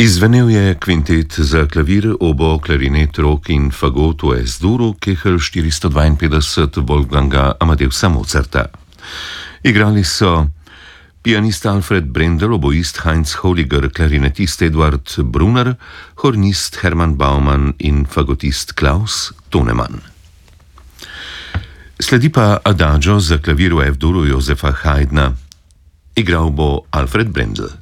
Izzvenel je kvintet za klavir, obo, klarinet, rog in fagot v S-duru, Kehl 452 Wolfganga Amadeusa Mozarta. Igrali so pianist Alfred Brendel, oboist Heinz Holliger, klarinetist Eduard Brunner, hornist Hermann Baumann in fagotist Klaus Tonemann. Sledi pa Adagio za klavir v F-duru Josefa Haydna. Igral bo Alfred Brendel.